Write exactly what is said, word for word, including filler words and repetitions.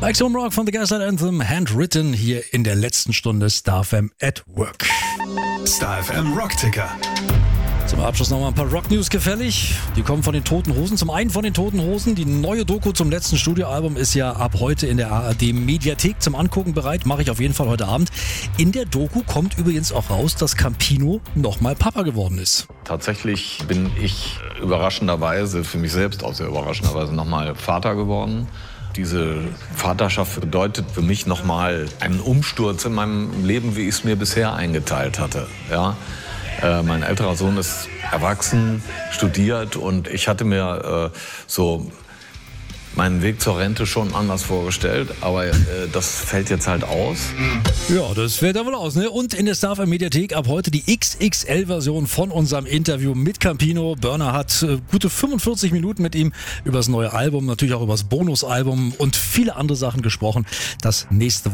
Maximum Rock von The Gaslight Anthem, handwritten hier in der letzten Stunde Star F M at Work. Star F M Rockticker. Zum Abschluss nochmal ein paar Rock-News gefällig. Die kommen von den Toten Hosen. Zum einen von den Toten Hosen. Die neue Doku zum letzten Studioalbum ist ja ab heute in der A R D-Mediathek zum Angucken bereit. Mache ich auf jeden Fall heute Abend. In der Doku kommt übrigens auch raus, dass Campino nochmal Papa geworden ist. Tatsächlich bin ich überraschenderweise, für mich selbst auch sehr überraschenderweise, nochmal Vater geworden. Diese Vaterschaft bedeutet für mich nochmal einen Umsturz in meinem Leben, wie ich es mir bisher eingeteilt hatte. Ja? Äh, mein älterer Sohn ist erwachsen, studiert und ich hatte mir äh, so meinen Weg zur Rente schon anders vorgestellt, aber äh, das fällt jetzt halt aus. Ja, das fällt da wohl aus, ne? Und in der Star F M Mediathek ab heute die X X L-Version von unserem Interview mit Campino. Burner hat äh, gute fünfundvierzig Minuten mit ihm über das neue Album, natürlich auch über das Bonusalbum und viele andere Sachen gesprochen. Das nächste